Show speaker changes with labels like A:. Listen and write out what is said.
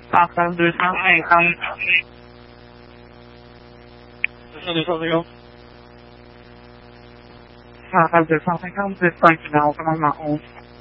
A: Afstand dus aan ingang. Dus wat ik Afstand dus aan ingang. Dus dankjewel voor allemaal ons.